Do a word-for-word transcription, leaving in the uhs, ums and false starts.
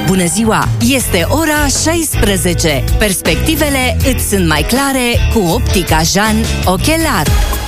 Bună ziua! Este ora șaisprezece. Perspectivele îți sunt mai clare cu Optica Jean Ochelar.